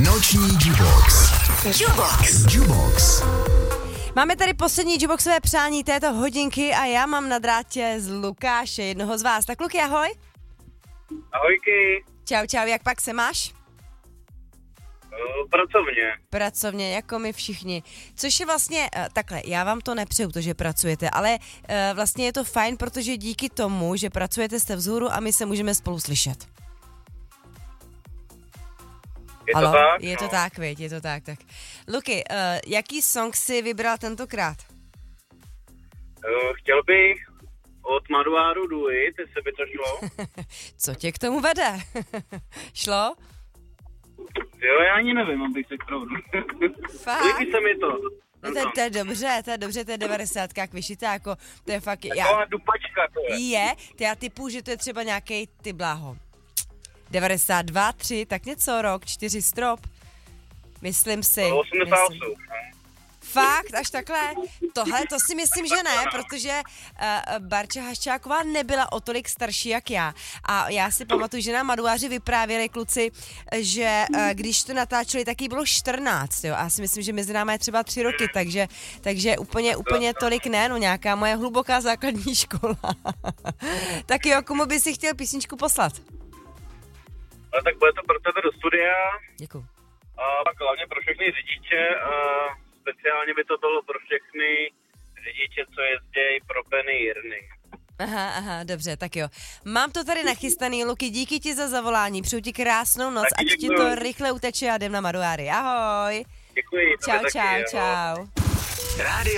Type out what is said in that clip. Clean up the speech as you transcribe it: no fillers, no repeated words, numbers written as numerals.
Noční Jubox. Jubox. Máme tady poslední juboxové přání této hodinky a já mám na drátě z Lukáše, jednoho z vás. Tak Luky, ahoj. Ahojky. Čau, jak pak se máš? Pracovně, jako my všichni. Což je vlastně, takhle, já vám to nepřeju, to, že pracujete, ale vlastně je to fajn, protože díky tomu, že pracujete, jste vzhůru a my se můžeme spolu slyšet. To tak? Je to tak, viď, je to tak. Luky, jaký song si vybral tentokrát? Chtěl bych od Maduáru Do It, jestli by to šlo. Co tě k tomu vede? Šlo? Jo, já ani nevím, abych se pravdu. Fakt? Líbí se mi to. No to je dobře, to je 90, jak vyšitá, jako, to je fakt... Taková dupačka to je. Je, já typu, že to je třeba nějakej, ty bláho, 92, 3, tak něco, rok, 4 strop, myslím si. 88. Fakt, až takhle? Tohle, to si myslím, že ne, protože Barča Haščáková nebyla o tolik starší jak já. A já si pamatuju, že nám Maduáři vyprávěli kluci, že když to natáčeli, tak jí bylo 14, jo. A já si myslím, že mezi námi je třeba 3 roky, takže úplně tolik ne, no nějaká moje hluboká základní škola. Tak jo, komu by si chtěl písničku poslat? Ale tak bude to pro tebe do studia. Děkuju. A pak hlavně pro všechny řidiče. Speciálně by to bylo pro všechny řidiče, co jezdějí pro Penny Jirny. Aha, dobře, tak jo. Mám to tady nachystaný, Luky, díky ti za zavolání, přeju ti krásnou noc, ať ti to rychle uteče a jdem na Maduáry. Ahoj. Děkuji. Čau. Rádio